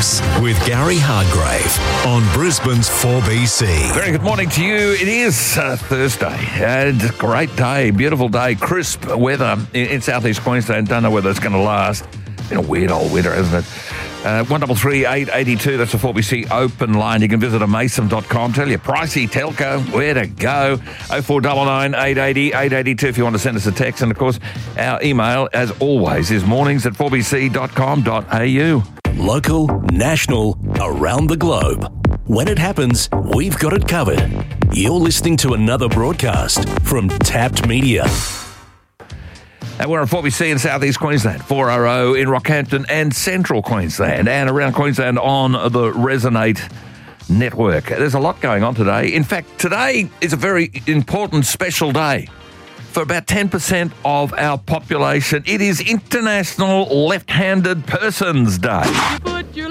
Tips with Gary Hargrave on Brisbane's 4BC. Very good morning to you. It is Thursday, and great day, beautiful day, crisp weather in southeast Queensland. Don't know whether it's going to last. Been a weird old winter, hasn't it? 133 882, that's the 4BC open line. You can visit amason.com. Tell you pricey telco, where to go. 0499 880 882 if you want to send us a text. And of course, our email, as always, is mornings@4bc.com.au. Local, national, around the globe. When it happens, we've got it covered. You're listening to another broadcast from Tapped Media. And we're on 4BC in southeast Queensland, 4RO in Rockhampton and central Queensland, and around Queensland on the Resonate network. There's a lot going on today. In fact, today is a very important special day for about 10% of our population. It is International Left-Handed Persons Day.